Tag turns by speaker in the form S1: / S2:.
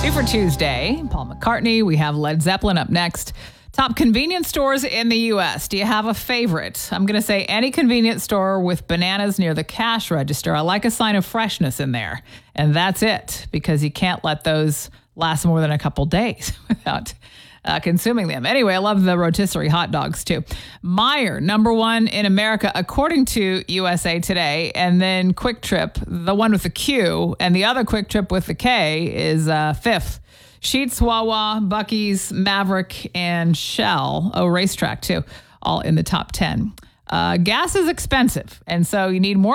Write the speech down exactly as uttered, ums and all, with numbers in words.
S1: Ready for Tuesday. Paul McCartney. We have Led Zeppelin up next. Top convenience stores in the U S. Do you have a favorite? I'm going to say any convenience store with bananas near the cash register. I like a sign of freshness in there. And that's it, because you can't let those last more than a couple days without uh, consuming them. Anyway, I love the rotisserie hot dogs too. Meijer, number one in America, according to U S A Today. And then Quick Trip, the one with the Q, and the other Quick Trip with the K is uh, fifth. Sheetz, Wawa, Buc-ee's, Maverick, and Shell. Oh, Racetrack, too. All in the top ten. Uh, gas is expensive, and so you need more